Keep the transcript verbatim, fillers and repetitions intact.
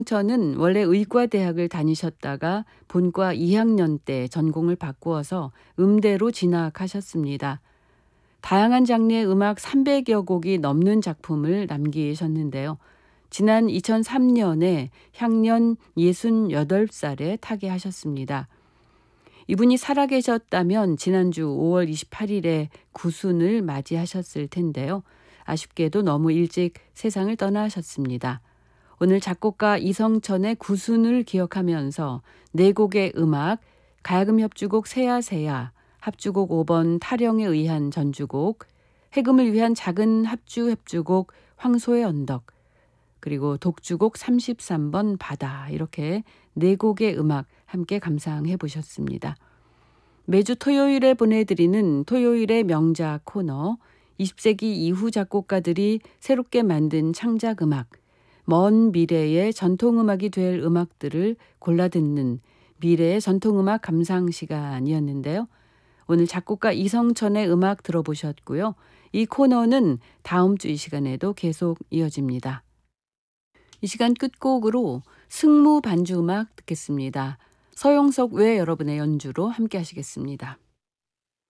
저는 원래 의과대학을 다니셨다가 본과 이 학년 때 전공을 바꾸어서 음대로 진학하셨습니다. 다양한 장르의 음악 삼백여 곡이 넘는 작품을 남기셨는데요. 지난 이천삼 년에 향년 예순여덟 살에 타계하셨습니다. 이분이 살아계셨다면 지난주 오월 이십팔일에 구순을 맞이하셨을 텐데요. 아쉽게도 너무 일찍 세상을 떠나셨습니다. 오늘 작곡가 이성천의 구순을 기억하면서 네 곡의 음악, 가야금 협주곡 세야세야, 합주곡 오 번 타령에 의한 전주곡, 해금을 위한 작은 합주 협주곡 황소의 언덕, 그리고 독주곡 삼십삼 번 바다, 이렇게 네 곡의 음악 함께 감상해 보셨습니다. 매주 토요일에 보내드리는 토요일의 명작 코너, 이십 세기 이후 작곡가들이 새롭게 만든 창작 음악, 먼 미래의 전통음악이 될 음악들을 골라 듣는 미래의 전통음악 감상 시간이었는데요. 오늘 작곡가 이성천의 음악 들어보셨고요. 이 코너는 다음 주 이 시간에도 계속 이어집니다. 이 시간 끝곡으로 승무 반주 음악 듣겠습니다. 서용석 외 여러분의 연주로 함께 하시겠습니다.